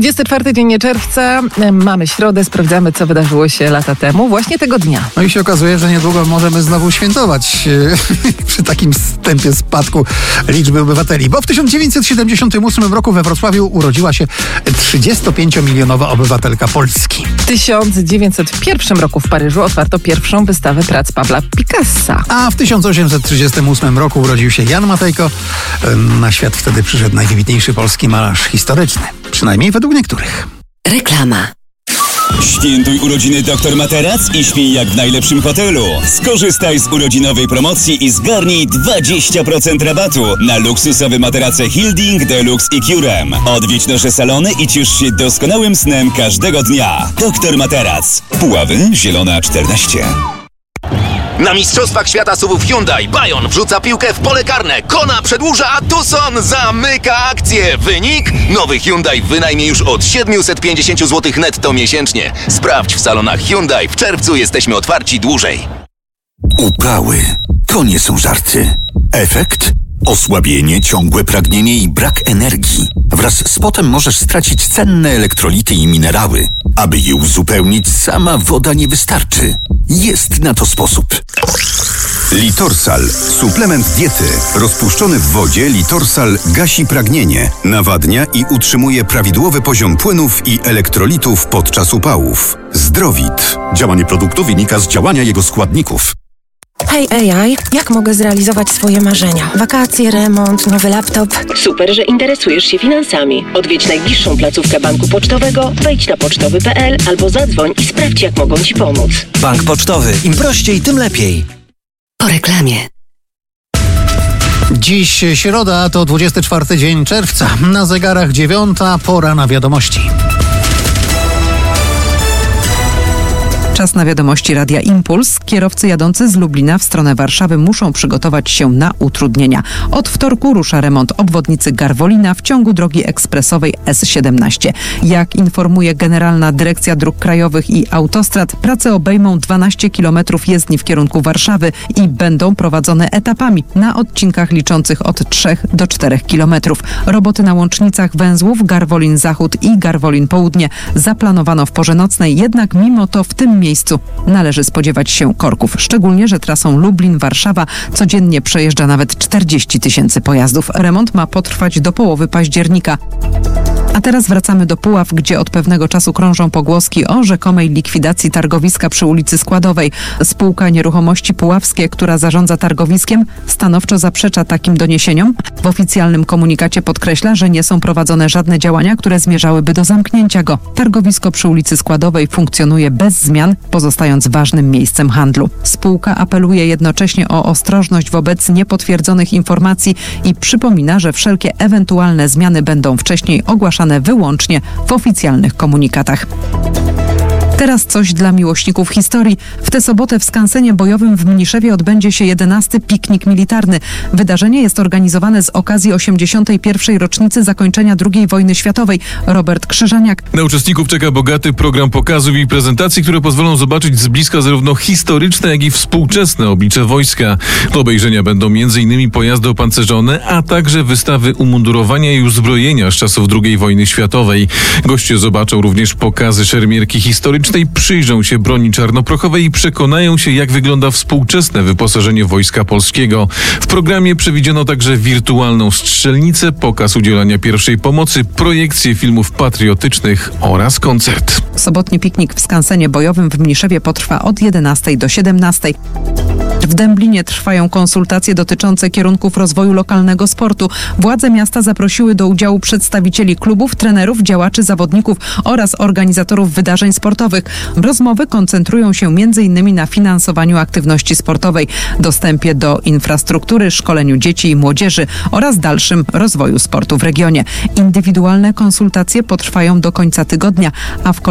24 dzień czerwca, mamy środę, sprawdzamy, co wydarzyło się lata temu, właśnie tego dnia. No i się okazuje, że niedługo możemy znowu świętować przy takim tempie spadku liczby obywateli. Bo w 1978 roku we Wrocławiu urodziła się 35-milionowa obywatelka Polski. W 1901 roku w Paryżu otwarto pierwszą wystawę prac Pabla Picassa. A w 1838 roku urodził się Jan Matejko. Na świat wtedy przyszedł najwybitniejszy polski malarz historyczny. Przynajmniej według niektórych. Reklama. Świętuj urodziny Dr Materac i śpij jak w najlepszym hotelu. Skorzystaj z urodzinowej promocji i zgarnij 20% rabatu na luksusowe materace Hilding, Deluxe i Curem. Odwiedź nasze salony i ciesz się doskonałym snem każdego dnia. Dr Materac. Puławy, Zielona 14. Na Mistrzostwach Świata SUV-ów Hyundai Bayon wrzuca piłkę w pole karne. Kona przedłuża, a Tucson zamyka akcję. Wynik? Nowy Hyundai w wynajmie już od 750 zł netto miesięcznie. Sprawdź w salonach Hyundai. W czerwcu jesteśmy otwarci dłużej. Uprały to nie są żarty. Efekt? Osłabienie, ciągłe pragnienie i brak energii. Wraz z potem możesz stracić cenne elektrolity i minerały. Aby je uzupełnić, sama woda nie wystarczy. Jest na to sposób. Litorsal. Suplement diety. Rozpuszczony w wodzie Litorsal gasi pragnienie, nawadnia i utrzymuje prawidłowy poziom płynów i elektrolitów podczas upałów. Zdrowit. Działanie produktu wynika z działania jego składników. Hej AI, jak mogę zrealizować swoje marzenia? Wakacje, remont, nowy laptop. Super, że interesujesz się finansami. Odwiedź najbliższą placówkę banku pocztowego, wejdź na pocztowy.pl albo zadzwoń i sprawdź, jak mogą Ci pomóc. Bank Pocztowy. Im prościej, tym lepiej. Po reklamie. Dziś środa, to 24 dzień czerwca. Na zegarach 9, pora na wiadomości. Czas na wiadomości Radia Impuls. Kierowcy jadący z Lublina w stronę Warszawy muszą przygotować się na utrudnienia. Od wtorku rusza remont obwodnicy Garwolina w ciągu drogi ekspresowej S17. Jak informuje Generalna Dyrekcja Dróg Krajowych i Autostrad, prace obejmą 12 km jezdni w kierunku Warszawy i będą prowadzone etapami na odcinkach liczących od 3 do 4 km. Roboty na łącznicach węzłów Garwolin Zachód i Garwolin Południe zaplanowano w porze nocnej, jednak mimo to w tym miejscu należy spodziewać się korków, szczególnie że trasą Lublin-Warszawa codziennie przejeżdża nawet 40 000 pojazdów. Remont ma potrwać do połowy października. A teraz wracamy do Puław, gdzie od pewnego czasu krążą pogłoski o rzekomej likwidacji targowiska przy ulicy Składowej. Spółka Nieruchomości Puławskie, która zarządza targowiskiem, stanowczo zaprzecza takim doniesieniom. W oficjalnym komunikacie podkreśla, że nie są prowadzone żadne działania, które zmierzałyby do zamknięcia go. Targowisko przy ulicy Składowej funkcjonuje bez zmian, pozostając ważnym miejscem handlu. Spółka apeluje jednocześnie o ostrożność wobec niepotwierdzonych informacji i przypomina, że wszelkie ewentualne zmiany będą wcześniej ogłaszane wyłącznie w oficjalnych komunikatach. Teraz coś dla miłośników historii. W tę sobotę w skansenie bojowym w Mniszewie odbędzie się 11. piknik militarny. Wydarzenie jest organizowane z okazji 81. rocznicy zakończenia II wojny światowej. Robert Krzyżaniak. Na uczestników czeka bogaty program pokazów i prezentacji, które pozwolą zobaczyć z bliska zarówno historyczne, jak i współczesne oblicze wojska. Do obejrzenia będą m.in. pojazdy opancerzone, a także wystawy umundurowania i uzbrojenia z czasów II wojny światowej. Goście zobaczą również pokazy szermierki historycznej, przyjrzą się broni czarnoprochowej i przekonają się, jak wygląda współczesne wyposażenie Wojska Polskiego. W programie przewidziano także wirtualną strzelnicę, pokaz udzielania pierwszej pomocy, projekcje filmów patriotycznych oraz koncert. Sobotni piknik w skansenie bojowym w Mniszewie potrwa od 11 do 17. W Dęblinie trwają konsultacje dotyczące kierunków rozwoju lokalnego sportu. Władze miasta zaprosiły do udziału przedstawicieli klubów, trenerów, działaczy, zawodników oraz organizatorów wydarzeń sportowych. Rozmowy koncentrują się m.in. na finansowaniu aktywności sportowej, dostępie do infrastruktury, szkoleniu dzieci i młodzieży oraz dalszym rozwoju sportu w regionie. Indywidualne konsultacje potrwają do końca tygodnia, a w